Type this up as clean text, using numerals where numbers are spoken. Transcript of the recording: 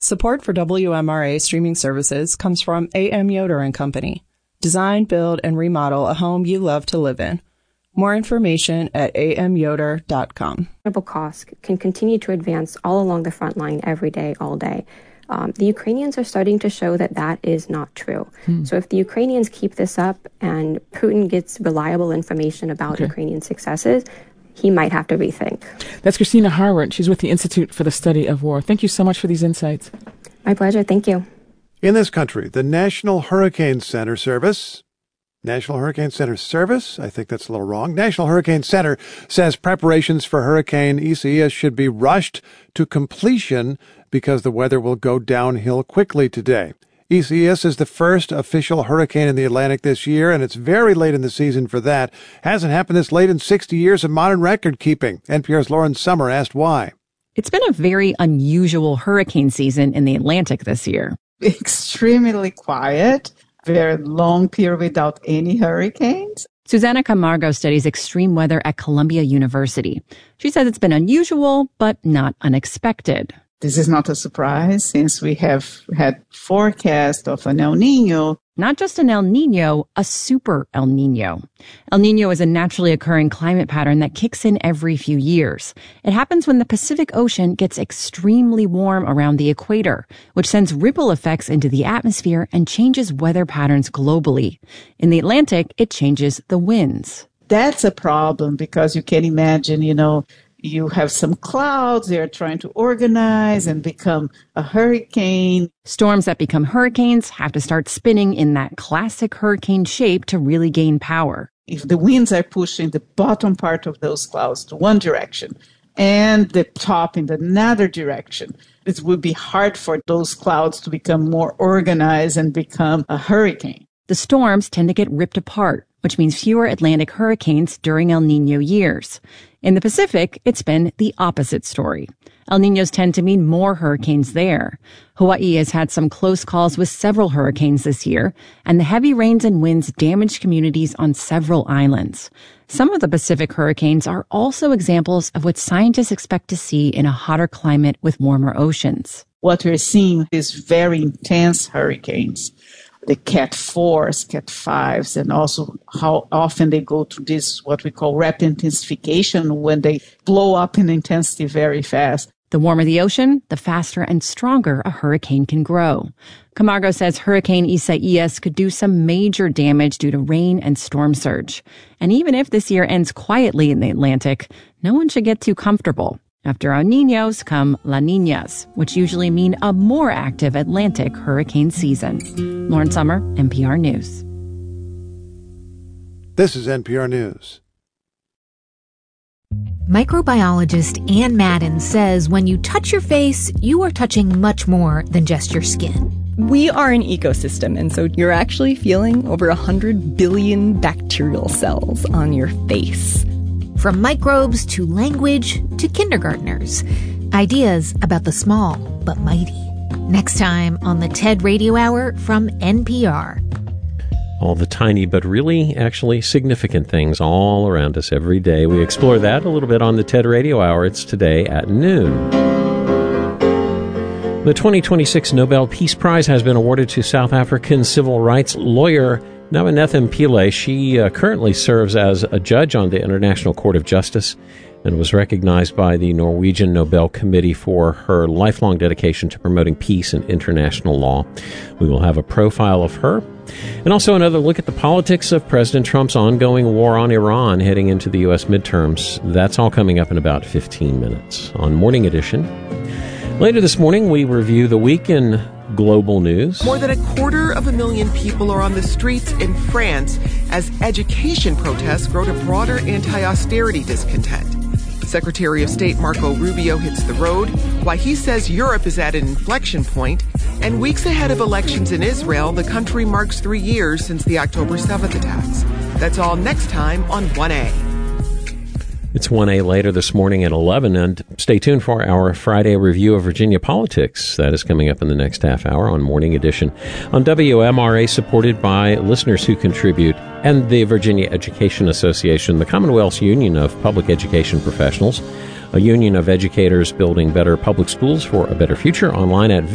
Support for WMRA streaming services comes from A.M. Yoder & Company. Design, build, and remodel a home you love to live in. More information at amyoder.com. Costs can continue to advance all along the front line every day, all day. The Ukrainians are starting to show that that is not true. So if the Ukrainians keep this up and Putin gets reliable information about Ukrainian successes, he might have to rethink. That's Christina Harward. She's with the Institute for the Study of War. Thank you so much for these insights. My pleasure. Thank you. In this country, the National Hurricane Center Service, I think that's a little wrong. National Hurricane Center says preparations for Hurricane Isaias should be rushed to completion because the weather will go downhill quickly today. Isaias is the first official hurricane in the Atlantic this year, and it's very late in the season for that. Hasn't happened this late in 60 years of modern record-keeping. NPR's Lauren Sommer asked why. It's been a very unusual hurricane season in the Atlantic this year. Extremely quiet, very long period without any hurricanes. Susana Camargo studies extreme weather at Columbia University. She says it's been unusual, but not unexpected. This is not a surprise since we have had forecast of an El Nino. Not just an El Nino, a super El Nino. El Nino is a naturally occurring climate pattern that kicks in every few years. It happens when the Pacific Ocean gets extremely warm around the equator, which sends ripple effects into the atmosphere and changes weather patterns globally. In the Atlantic, it changes the winds. That's a problem because you can imagine, you have some clouds, they're trying to organize and become a hurricane. Storms that become hurricanes have to start spinning in that classic hurricane shape to really gain power. If the winds are pushing the bottom part of those clouds to one direction and the top in another direction, it would be hard for those clouds to become more organized and become a hurricane. The storms tend to get ripped apart, which means fewer Atlantic hurricanes during El Nino years. In the Pacific, it's been the opposite story. El Niños tend to mean more hurricanes there. Hawaii has had some close calls with several hurricanes this year, and the heavy rains and winds damaged communities on several islands. Some of the Pacific hurricanes are also examples of what scientists expect to see in a hotter climate with warmer oceans. What we're seeing is very intense hurricanes. The Cat 4s, Cat 5s, and also how often they go to this, what we call rapid intensification, when they blow up in intensity very fast. The warmer the ocean, the faster and stronger a hurricane can grow. Camargo says Hurricane Isaias could do some major damage due to rain and storm surge. And even if this year ends quietly in the Atlantic, no one should get too comfortable. After El Niños come La Niñas, which usually mean a more active Atlantic hurricane season. Lauren Sommer, NPR News. This is NPR News. Microbiologist Ann Madden says when you touch your face, you are touching much more than just your skin. We are an ecosystem, and so you're actually feeling over 100 billion bacterial cells on your face. From microbes to language to kindergartners. Ideas about the small but mighty. Next time on the TED Radio Hour from NPR. All the tiny but really actually significant things all around us every day. We explore that a little bit on the TED Radio Hour. It's today at noon. The 2026 Nobel Peace Prize has been awarded to South African civil rights lawyer Nabanetha Pillay. She currently serves as a judge on the International Court of Justice and was recognized by the Norwegian Nobel Committee for her lifelong dedication to promoting peace and international law. We will have a profile of her and also another look at the politics of President Trump's ongoing war on Iran heading into the U.S. midterms. That's all coming up in about 15 minutes on Morning Edition. Later this morning, we review the week in global news. More than 250,000 people are on the streets in France as education protests grow to broader anti-austerity discontent. Secretary of State Marco Rubio hits the road, why he says Europe is at an inflection point, and weeks ahead of elections in Israel, the country marks 3 years since the October 7th attacks. That's all next time on 1A. It's 1A later this morning at 11, and stay tuned for our Friday review of Virginia politics. That is coming up in the next half hour on Morning Edition on WMRA, supported by listeners who contribute, and the Virginia Education Association, the Commonwealth's Union of Public Education Professionals, a union of educators building better public schools for a better future, online at